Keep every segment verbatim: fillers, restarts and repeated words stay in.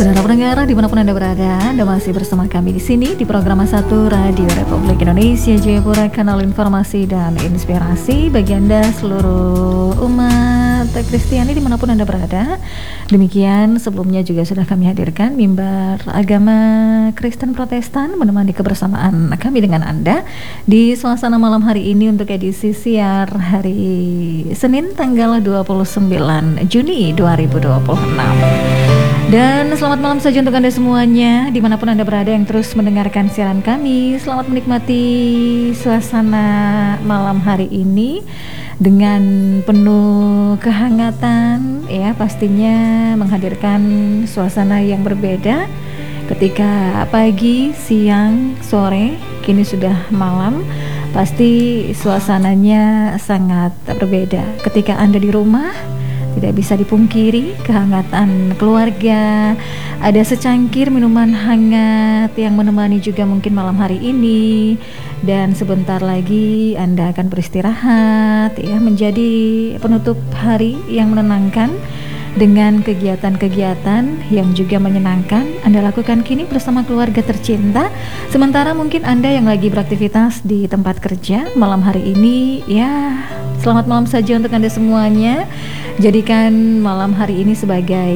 Saudara pendengar dimanapun Anda berada, Anda masih bersama kami di sini di program satu Radio Republik Indonesia Jayapura, kanal informasi dan inspirasi bagi Anda seluruh umat Kristiani dimanapun Anda berada. Demikian sebelumnya juga sudah kami hadirkan mimbar agama Kristen Protestan menemani kebersamaan kami dengan Anda di suasana malam hari ini untuk edisi siar hari Senin tanggal dua puluh sembilan Juni dua ribu dua puluh enam. Dan selamat malam saja untuk Anda semuanya dimanapun Anda berada yang terus mendengarkan siaran kami. Selamat menikmati suasana malam hari ini dengan penuh kehangatan, ya, pastinya menghadirkan suasana yang berbeda ketika pagi, siang, sore, kini sudah malam. Pasti suasananya sangat berbeda. Ketika Anda di rumah, tidak bisa dipungkiri kehangatan keluarga. Ada secangkir minuman hangat yang menemani juga mungkin malam hari ini. Dan sebentar lagi Anda akan beristirahat, ya, menjadi penutup hari yang menenangkan dengan kegiatan-kegiatan yang juga menyenangkan Anda lakukan kini bersama keluarga tercinta. Sementara mungkin Anda yang lagi beraktivitas di tempat kerja malam hari ini, ya, selamat malam saja untuk Anda semuanya. Jadikan malam hari ini sebagai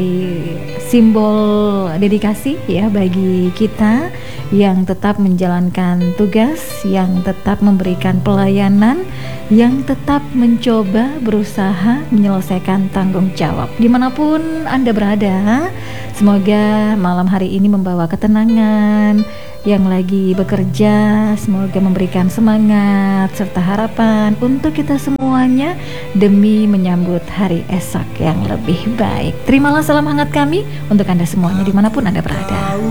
simbol dedikasi, ya, bagi kita yang tetap menjalankan tugas, yang tetap memberikan pelayanan, yang tetap mencoba berusaha menyelesaikan tanggung jawab dimanapun Anda berada. Semoga malam hari ini membawa ketenangan. Yang lagi bekerja, semoga memberikan semangat serta harapan untuk kita semuanya demi menyambut hari esok yang lebih baik. Terimalah salam hangat kami untuk Anda semuanya dimanapun Anda berada.